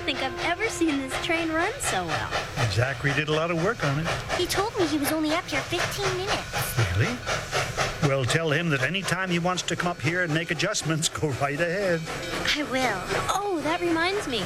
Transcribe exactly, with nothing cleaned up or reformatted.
think I've ever seen this train run so well. Zachary did a lot of work on it. He told me he was only up here fifteen minutes. Really? Well, tell him that any time he wants to come up here and make adjustments, go right ahead. I will. Oh, that reminds me.